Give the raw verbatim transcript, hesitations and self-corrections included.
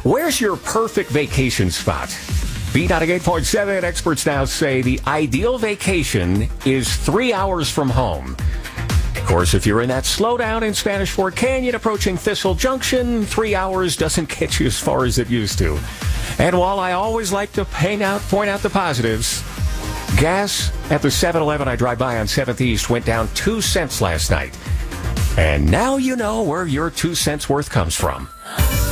Where's your perfect vacation spot? B ninety-eight point seven experts now say the ideal vacation is three hours from home. Of course, if you're in that slowdown in Spanish Fork Canyon approaching Thistle Junction, three hours doesn't get you as far as it used to. And while I always like to point out, point out the positives, gas at the seven eleven I drive by on seventh East went down two cents last night. And now you know where your two cents worth comes from.